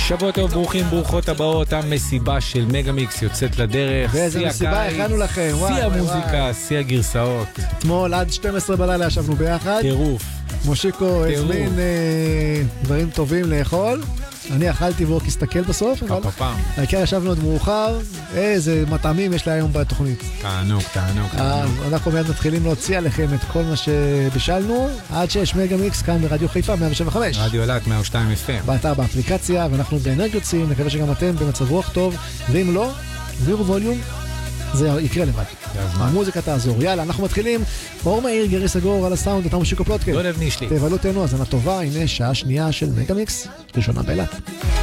שבוע טוב, ברוכים, ברוכות הבאות, המסיבה של מגה-מיקס יוצאת לדרך. ואיזה מסיבה הכנו לכם, שיא המוזיקה, שיא הגרסאות. אתמול עד 12 בלילה ישבנו ביחד. טירוף. מושיקו הזמין דברים טובים לאכול. אני אכלתי והוא הסתכל בסוף, אבל העיקר ישבנו עוד מאוחר. איזה מטעמים יש לה היום בתוכנית. תענוג. אנחנו מיד מתחילים להוציא עליכם את כל מה שבשלנו, עד שיש מגה-מיקס כאן ברדיו חיפה 175. רדיו אילת 102 FM. באתר באפליקציה, ואנחנו באנרגיות ציים, נקווה שגם אתם במצב רוח טוב, ואם לא, תגבירו ווליום, זה יקרה לבד. המוזיקה תעזור. יאללה, אנחנו מתחילים. אור מאיר, גרי סגור על הסאונד, אתה מושיקו פלוטקה. לא לבני שלי. תבלו תנו, הזנה טובה, הנה שעה שנייה של מגה-מיקס, ראשונה באילת.